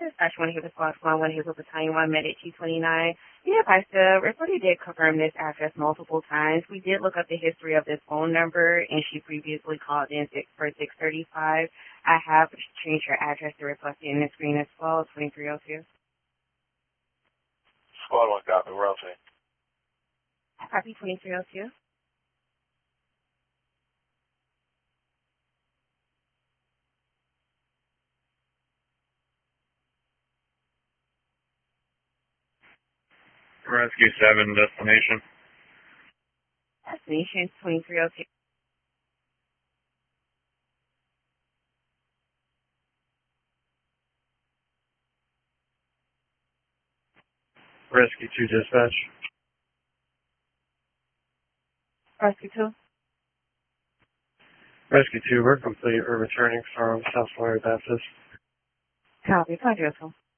Dispatch 1 here with Squad 1 here with Battalion 1 Medic T29. Yeah, Pastor, reporter did confirm this address multiple times. We did look up the history of this phone number, and she previously called in for 635. I have changed her address to reflect it in the screen as well, 2302. Squad 1 copy, we're on scene. Copy 2302. Rescue 7, destination. Destination 2302. Rescue 2, dispatch. Rescue 2. Rescue 2, we're complete. We're returning from South Florida Baptist. Copy 2302.